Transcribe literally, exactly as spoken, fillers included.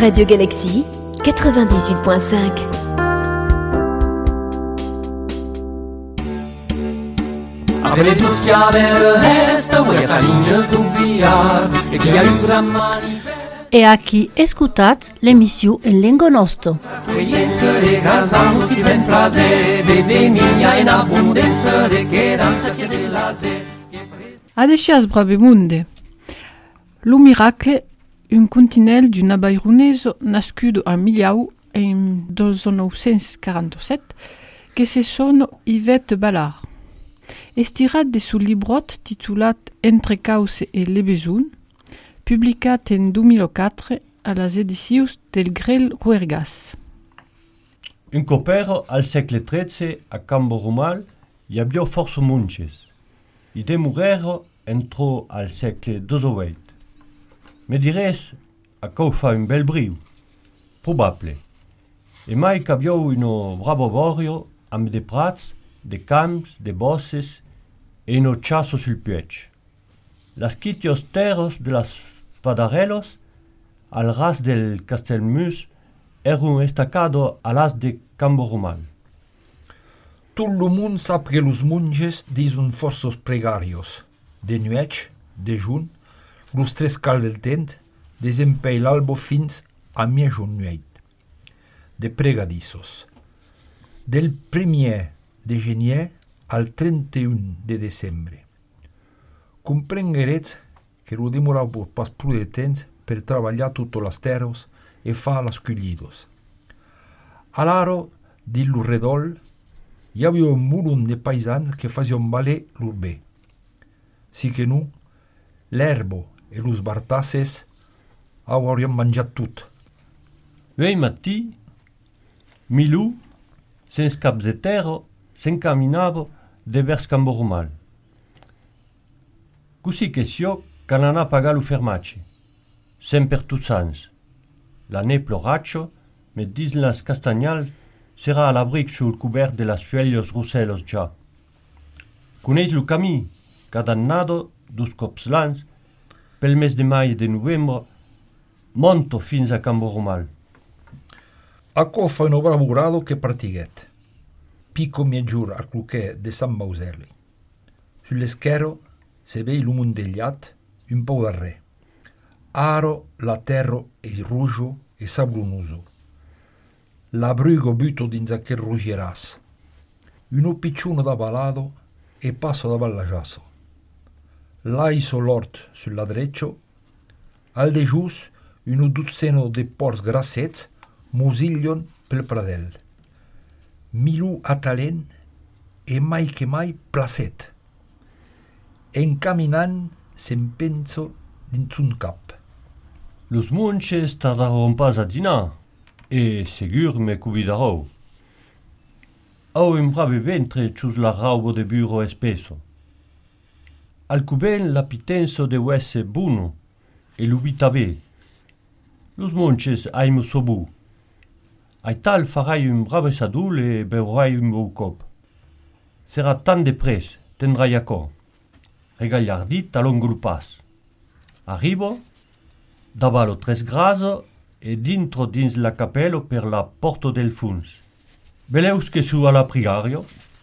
Radio Galaxy quatre-vingt-dix-huit point cinq. Avere tutti a l'est, vuoi a Salinas d'Ubbiar, e chi aiuta a manifestare. E a chi ascoltat l'emission in lingua nostra. Accoglienza di casa non si ven frase, bebe miglia in abbondanza, de che danza sia della se. Adesias brabemunde. Lo miracle, un continent d'un abaironeso nascudo a Millau en milleneuf quarante-sept, che se sono Yvette Ballard. Estirat de sul librot titulat Entre cause e le besoin, publicat en deux mille quatre a las edicions del Grel Ruergas. Un copero al segle tretze a Campo Romal hi havia força munches. I de Murero entrò al segle diciotto. Me dirés a cau fa un bel briu. Probable. E mai qu'aviau uno bravo borio amb de prats, de camps, de bosses e uno chasso sul puech. Las quitios terros de las Padarellos, al ras del Castelmus, erano estacado a las de Campo Romal. Tout le monde sap que los monges dison forços pregarios, de nuech, de jun, los tres cal del tent, desempei l'albo fins a miejun nueit, de pregadissos. Del premier de genier al trenta et un de decembre. Comprengueretz que lo demorava pas plu de temps per traballar tutte las terres e fa las cullidos. Alaro, di lo redol, hi havia un munt de paisans que fazion valer l'urbè. Si que nu, l'herbo e los bartasses haurien mangiat tot. Vei matí, Milù, sens cap de terra, s'encaminava de vers Campo Romal. Così che sio can anà a pagar lo fermatge. Sempre tots ans. L'anè ploraccio, me dis las castagnals, serà a l'abric sul cobert de las fuellos russellos già. Coneix lo camí, cadannado, dos cops l'ans, pel mes de mai e de novembre, monto fins a Campo Romal. Acò fa un bravo grado che partiguet. Pico miejur al cloquet de Sant Mauseli. Sull'eschero se vei lo mondegliat un po' d'arrè. Aro la terra è ruggio e sablonoso. La brugo butto dins aquel rugieras. Uno piccione da balado e passo da ballagiasso. L'aiso l'ort sulla dreccio. Al de gius uno dozzeno de porcs grassets musiglion pel pradel. Milù a talent e mai che mai placet. Encaminant se'n penso dins un cap. Los munches tardaron pas a dinar, e segur me cuidarò. Au un brave ventre cius la raubo de burro espeso. Al cuben la pitenso de uesse buno, e l'ubita be. Los munches aimu sobu. Ai tal farai un brave sadul e beurai un bou cop. Sera tan de pres, tendrai acor. Regagliardit a longo lo pas. Arrivo, davalo tres graso e dintro dins la capello per la porto del funs. Veleus che su alla prigario,